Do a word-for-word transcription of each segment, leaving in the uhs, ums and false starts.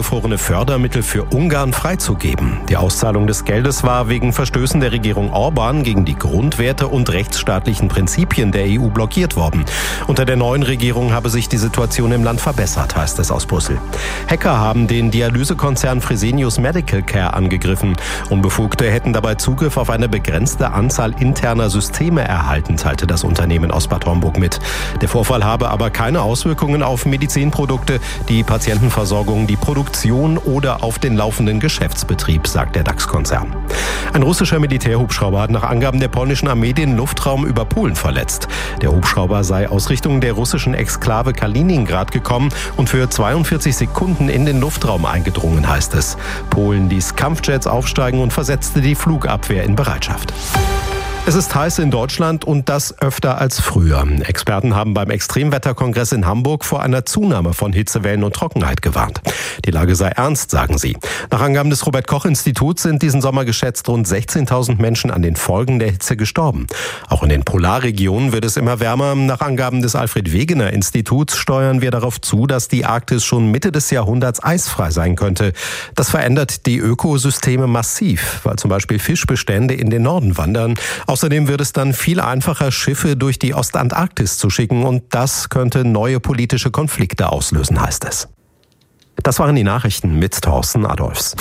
eingefrorene Fördermittel für Ungarn freizugeben. Die Auszahlung des Geldes war wegen Verstößen der Regierung Orbán gegen die Grundwerte und rechtsstaatlichen Prinzipien der E U blockiert worden. Unter der neuen Regierung habe sich die Situation im Land verbessert, heißt es aus Brüssel. Hacker haben den Dialysekonzern Fresenius Medical Care angegriffen. Unbefugte hätten dabei Zugriff auf eine begrenzte Anzahl interner Systeme erhalten, teilte das Unternehmen aus Bad Homburg mit. Der Vorfall habe aber keine Auswirkungen auf Medizinprodukte, die Patientenversorgung, die Produktion oder auf den laufenden Geschäftsbetrieb, sagt der DAX-Konzern. Ein russischer Militärhubschrauber hat nach Angaben der polnischen Armee den Luftraum über Polen verletzt. Der Hubschrauber sei aus Richtung der russischen Exklave Kaliningrad gekommen und für zweiundvierzig Sekunden in den Luftraum eingedrungen, heißt es. Polen ließ Kampfjets aufsteigen und versetzte die Flugabwehr in Bereitschaft. Es ist heiß in Deutschland und das öfter als früher. Experten haben beim Extremwetterkongress in Hamburg vor einer Zunahme von Hitzewellen und Trockenheit gewarnt. Die Lage sei ernst, sagen sie. Nach Angaben des Robert-Koch-Instituts sind diesen Sommer geschätzt rund sechzehntausend Menschen an den Folgen der Hitze gestorben. Auch in den Polarregionen wird es immer wärmer. Nach Angaben des Alfred-Wegener-Instituts steuern wir darauf zu, dass die Arktis schon Mitte des Jahrhunderts eisfrei sein könnte. Das verändert die Ökosysteme massiv, weil zum Beispiel Fischbestände in den Norden wandern. Außerdem wird es dann viel einfacher, Schiffe durch die Ostantarktis zu schicken und das könnte neue politische Konflikte auslösen, heißt es. Das waren die Nachrichten mit Thorsten Adolfs.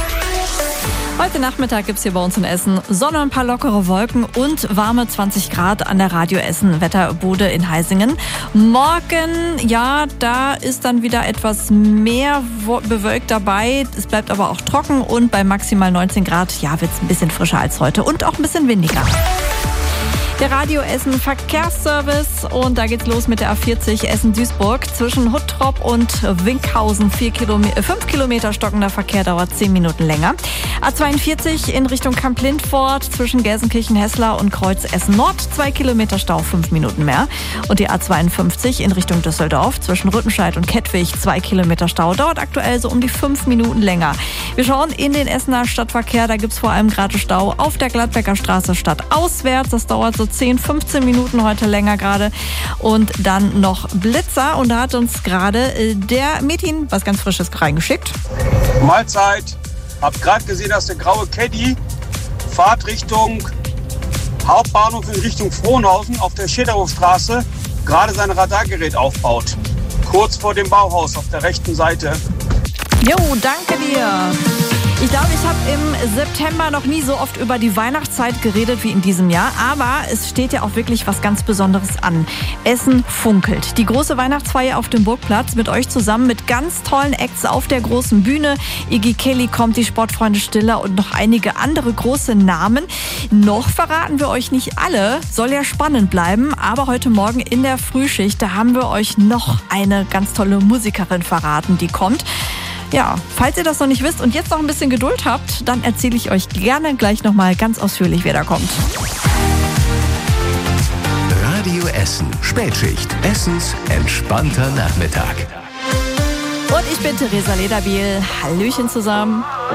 Heute Nachmittag gibt's hier bei uns in Essen Sonne, ein paar lockere Wolken und warme zwanzig Grad an der Radio Essen Wetterbude in Heisingen. Morgen, ja, da ist dann wieder etwas mehr bewölkt dabei. Es bleibt aber auch trocken und bei maximal neunzehn Grad, ja, wird's ein bisschen frischer als heute und auch ein bisschen windiger. Der Radio Essen Verkehrsservice und da geht's los mit der A vierzig Essen-Duisburg. Zwischen Huttrop und Winkhausen vier Kilometer, fünf Kilometer stockender Verkehr dauert zehn Minuten länger. A zweiundvierzig in Richtung Kamp-Lindfort zwischen Gelsenkirchen-Hessler und Kreuz Essen-Nord, zwei Kilometer Stau, fünf Minuten mehr. Und die A zweiundfünfzig in Richtung Düsseldorf zwischen Rüttenscheid und Kettwig, zwei Kilometer Stau, dauert aktuell so um die fünf Minuten länger. Wir schauen in den Essener Stadtverkehr, da gibt's vor allem gerade Stau auf der Gladbecker Straße stadtauswärts. Das dauert so zehn, fünfzehn Minuten heute länger gerade. Und dann noch Blitzer. Und da hat uns gerade äh, der Metin was ganz Frisches reingeschickt. Mahlzeit. Hab gerade gesehen, dass der graue Caddy Fahrt Richtung Hauptbahnhof in Richtung Frohnhausen auf der Schilderhofstraße gerade sein Radargerät aufbaut. Kurz vor dem Bauhaus auf der rechten Seite. Jo, danke dir. Ich glaube, ich habe im September noch nie so oft über die Weihnachtszeit geredet wie in diesem Jahr. Aber es steht ja auch wirklich was ganz Besonderes an. Essen funkelt. Die große Weihnachtsfeier auf dem Burgplatz mit euch zusammen mit ganz tollen Acts auf der großen Bühne. Iggy Kelly kommt, die Sportfreunde Stiller und noch einige andere große Namen. Noch verraten wir euch nicht alle. Soll ja spannend bleiben. Aber heute Morgen in der Frühschicht, da haben wir euch noch eine ganz tolle Musikerin verraten, die kommt. Ja, falls ihr das noch nicht wisst und jetzt noch ein bisschen Geduld habt, dann erzähle ich euch gerne gleich nochmal ganz ausführlich, wer da kommt. Radio Essen, Spätschicht, Essens entspannter Nachmittag. Und ich bin Theresa Lederbiel. Hallöchen zusammen.